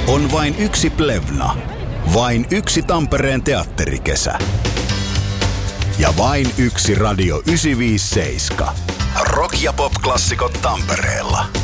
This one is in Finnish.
On vain yksi Plevna, vain yksi Tampereen teatterikesä ja vain yksi Radio 957. Rock- ja pop-klassikot Tampereella.